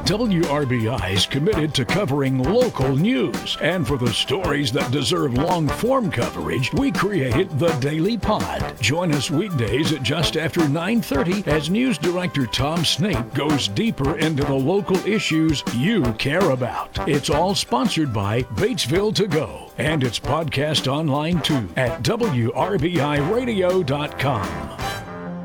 WRBI is committed to covering local news, and for the stories that deserve long-form coverage, we created the Daily Pod. Join us weekdays at just after 9:30 as News Director Tom Snape goes deeper into the local issues you care about. It's all sponsored by Batesville To Go, and it's podcast online too at WRBIRadio.com.